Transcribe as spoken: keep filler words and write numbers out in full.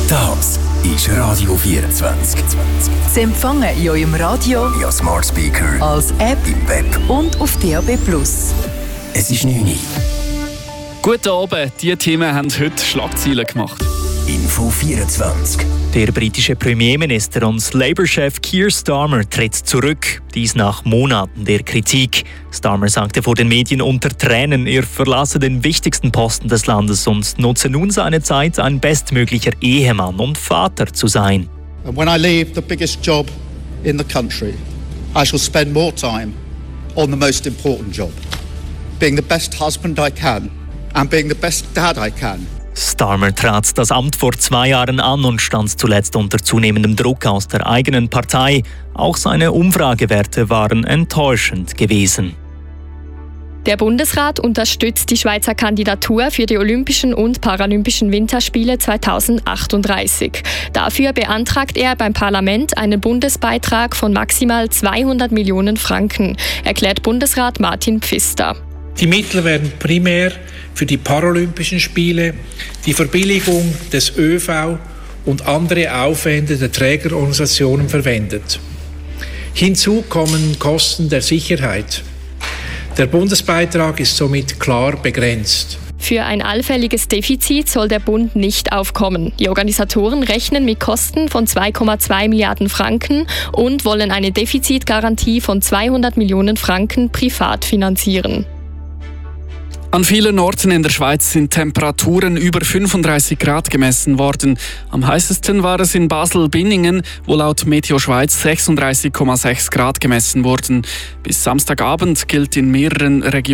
Das ist Radio vierundzwanzig. Sie empfangen in eurem Radio, via Smart Speaker, als App im Web und auf D A B plus. Es ist neun Uhr. Guten Abend, diese Themen haben heute Schlagzeilen gemacht. Info vierundzwanzig. Der britische Premierminister und Labour-Chef Keir Starmer tritt zurück, dies nach Monaten der Kritik. Starmer sagte vor den Medien unter Tränen, er verlasse den wichtigsten Posten des Landes und nutze nun seine Zeit, ein bestmöglicher Ehemann und Vater zu sein. And when I leave the biggest job in the country, I shall spend more time on the most important job, being the best husband I can and being the best dad I can. Starmer trat das Amt vor zwei Jahren an und stand zuletzt unter zunehmendem Druck aus der eigenen Partei. Auch seine Umfragewerte waren enttäuschend gewesen. Der Bundesrat unterstützt die Schweizer Kandidatur für die Olympischen und Paralympischen Winterspiele zweitausendachtunddreißig. Dafür beantragt er beim Parlament einen Bundesbeitrag von maximal zweihundert Millionen Franken, erklärt Bundesrat Martin Pfister. Die Mittel werden primär für die Paralympischen Spiele, die Verbilligung des ÖV und andere Aufwände der Trägerorganisationen verwendet. Hinzu kommen Kosten der Sicherheit. Der Bundesbeitrag ist somit klar begrenzt. Für ein allfälliges Defizit soll der Bund nicht aufkommen. Die Organisatoren rechnen mit Kosten von zwei Komma zwei Milliarden Franken und wollen eine Defizitgarantie von zweihundert Millionen Franken privat finanzieren. An vielen Orten in der Schweiz sind Temperaturen über fünfunddreißig Grad gemessen worden. Am heißesten war es in Basel-Binningen, wo laut Meteo Schweiz sechsunddreißig Komma sechs Grad gemessen wurden. Bis Samstagabend gilt in mehreren Regionen